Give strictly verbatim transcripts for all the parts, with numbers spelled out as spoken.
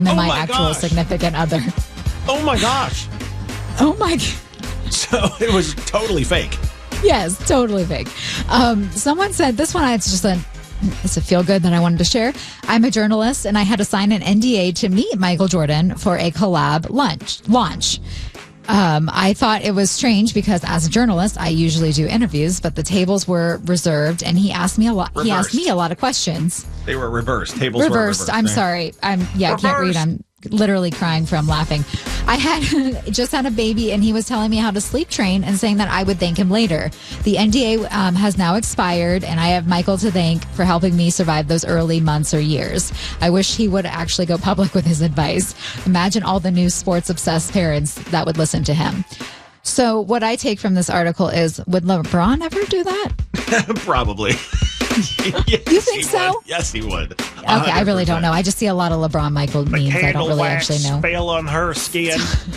than Oh my, my actual gosh. significant other. Oh my gosh. Oh my. So it was totally fake. Yes, totally fake. Um, someone said this one. It's just a. It's a feel good that I wanted to share. I'm a journalist and I had to sign an N D A to meet Michael Jordan for a collab lunch launch. Um, I thought it was strange because as a journalist, I usually do interviews, but the tables were reserved and he asked me a lot. Reversed. He asked me a lot of questions. They were reversed. Tables Reversed. were reversed. I'm right? sorry. I'm yeah. I can't read. Reversed. I'm literally crying from laughing. I had just had a baby and he was telling me how to sleep train and saying that I would thank him later. The N D A um, has now expired and I have Michael to thank for helping me survive those early months or years. I wish he would actually go public with his advice. Imagine all the new sports obsessed parents that would listen to him. So what I take from this article is, would LeBron ever do that? Probably. Yes, You think he so? would. Yes, he would. Okay, I really don't know. I just see a lot of LeBron Michael memes. I don't really actually know. Fell on her skin.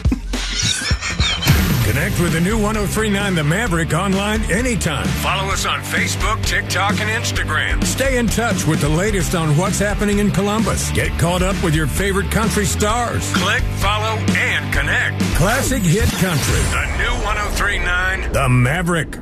Connect with the new one oh three point nine The Maverick online anytime. Follow us on Facebook, TikTok, and Instagram. Stay in touch with the latest on what's happening in Columbus. Get caught up with your favorite country stars. Click, follow, and connect. Classic Hit Country. The new one oh three point nine The Maverick.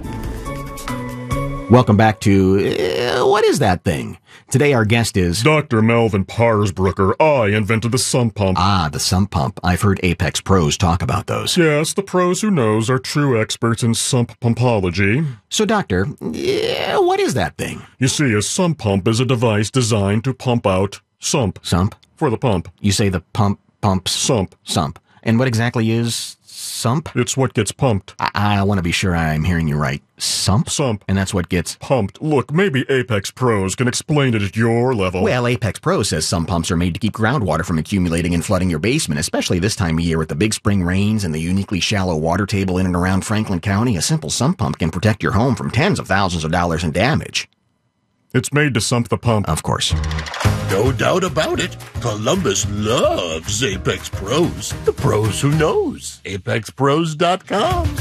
Welcome back to uh, What Is That Thing? Today our guest is Doctor Melvin Parsbrucker. I invented the sump pump. Ah, the sump pump. I've heard Apex pros talk about those. Yes, the pros who knows are true experts in sump pumpology. So, doctor, uh, what is that thing? You see, a sump pump is a device designed to pump out sump. Sump? For the pump. You say the pump pumps Sump. sump. And what exactly is sump? It's what gets pumped. I, I want to be sure I'm hearing you right. Sump? Sump. And that's what gets... Pumped. Look, maybe Apex Pros can explain it at your level. Well, Apex Pro says some pumps are made to keep groundwater from accumulating and flooding your basement, especially this time of year with the big spring rains and the uniquely shallow water table in and around Franklin County. A simple sump pump can protect your home from tens of thousands of dollars in damage. It's made to sump the pump. Of course. No doubt about it. Columbus loves Apex Pros. The pros who knows. Apex Pros dot com.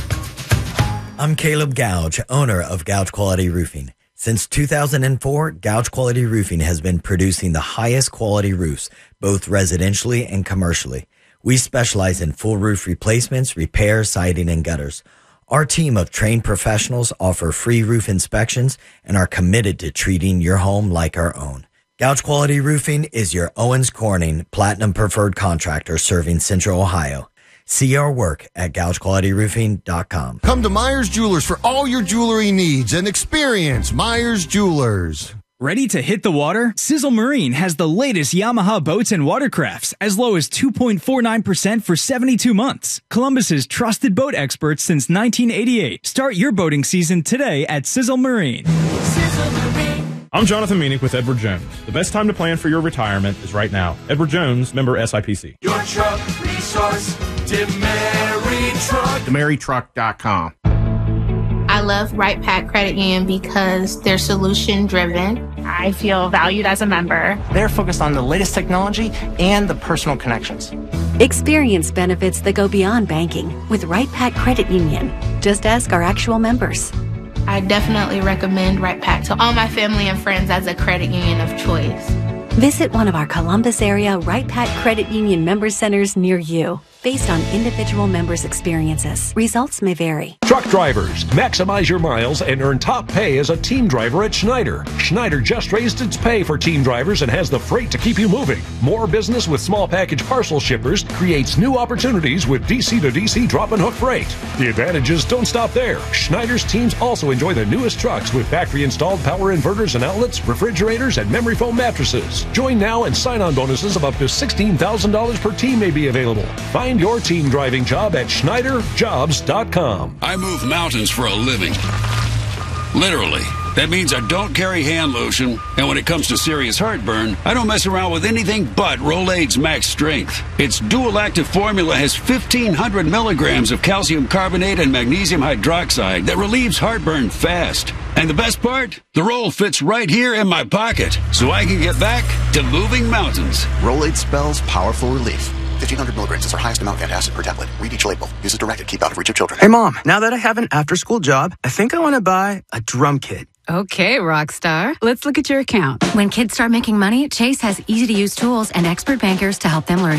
I'm Caleb Gouge, owner of Gouge Quality Roofing. Since two thousand four, Gouge Quality Roofing has been producing the highest quality roofs, both residentially and commercially. We specialize in full roof replacements, repairs, siding, and gutters. Our team of trained professionals offer free roof inspections and are committed to treating your home like our own. Gouge Quality Roofing is your Owens Corning Platinum Preferred Contractor serving Central Ohio. See our work at Gouge Quality Roofing dot com. Come to Myers Jewelers for all your jewelry needs and experience Myers Jewelers. Ready to hit the water? Sizzle Marine has the latest Yamaha boats and watercrafts, as low as two point four nine percent for seventy-two months. Columbus's trusted boat experts since nineteen eighty-eight. Start your boating season today at Sizzle Marine. Sizzle Marine. I'm Jonathan Meanick with Edward Jones. The best time to plan for your retirement is right now. Edward Jones, member S I P C. Your truck resource, DeMary Truck. DeMary Truck dot com. I love Right Pack Credit Union because they're solution driven. I feel valued as a member. They're focused on the latest technology and the personal connections. Experience benefits that go beyond banking with Right Pack Credit Union. Just ask our actual members. I definitely recommend Right Pack to all my family and friends as a credit union of choice. Visit one of our Columbus area Right Pack Credit Union member centers near you. Based on individual members' experiences, results may vary. Truck drivers, maximize your miles and earn top pay as a team driver at Schneider. Schneider just raised its pay for team drivers and has the freight to keep you moving. More business with small package parcel shippers creates new opportunities with D C to D C drop and hook freight. The advantages don't stop there. Schneider's teams also enjoy the newest trucks with factory installed power inverters and outlets, refrigerators, and memory foam mattresses. Join now and sign-on bonuses of up to sixteen thousand dollars per team may be available. Find your team driving job at Schneider Jobs dot com. I move mountains for a living. Literally. That means I don't carry hand lotion, and when it comes to serious heartburn, I don't mess around with anything but Rolaids Max Strength. Its dual active formula has fifteen hundred milligrams of calcium carbonate and magnesium hydroxide that relieves heartburn fast. And the best part? The roll fits right here in my pocket, so I can get back to moving mountains. Rolaids spells powerful relief. fifteen hundred milligrams is our highest amount of antacid per tablet. Read each label. Use as directed. Keep out of reach of children. Hey, Mom, now that I have an after-school job, I think I want to buy a drum kit. Okay, rock star. Let's look at your account. When kids start making money, Chase has easy-to-use tools and expert bankers to help them learn